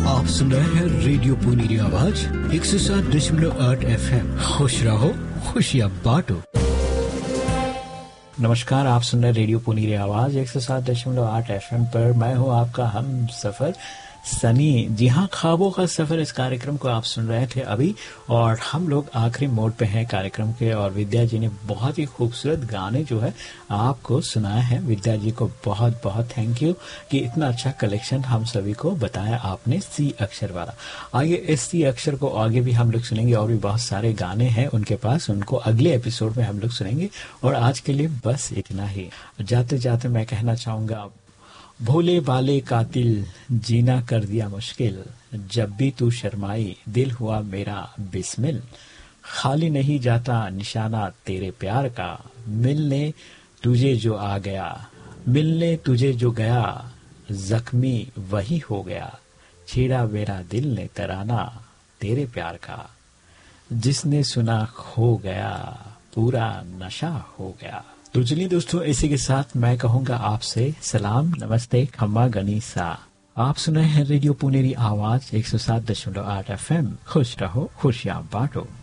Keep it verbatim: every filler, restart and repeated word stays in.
आप सुन रहे हैं रेडियो पुनेरी आवाज एक सौ सात दशमलव आठ एफ एम। खुश रहो, खुशियाँ बांटो। नमस्कार, आप सुन रहे रेडियो पुनेरी आवाज एक सौ सात दशमलव आठ एफ एम पर। मैं हूँ आपका हम सफर सनी। जी हाँ, ख्वाबों का सफर, इस कार्यक्रम को आप सुन रहे थे अभी, और हम लोग आखिरी मोड पे हैं कार्यक्रम के। और विद्या जी ने बहुत ही खूबसूरत गाने जो है आपको सुनाए हैं। विद्या जी को बहुत बहुत थैंक यू कि इतना अच्छा कलेक्शन हम सभी को बताया आपने सी अक्षर वाला। आइए इस सी अक्षर को आगे भी हम लोग सुनेंगे, और भी बहुत सारे गाने हैं उनके पास, उनको अगले एपिसोड में हम लोग सुनेंगे। और आज के लिए बस इतना ही। जाते जाते मैं कहना चाहूंगा, भोले भाले कातिल जीना कर दिया मुश्किल, जब भी तू शर्माई दिल हुआ मेरा बिस्मिल। खाली नहीं जाता निशाना तेरे प्यार का, मिलने तुझे जो आ गया, मिलने तुझे जो गया, जख्मी वही हो गया। छेड़ा मेरा दिल ने तराना तेरे प्यार का, जिसने सुना खो गया, पूरा नशा हो गया। तो चलिए दोस्तों, इसी के साथ मैं कहूंगा आपसे सलाम, नमस्ते, खम्मा गनीसा। आप सुन रहे हैं रेडियो पुनेरी आवाज एक सौ सात दशमलव आठ एफ एम। खुश रहो, खुशियाँ बांटो।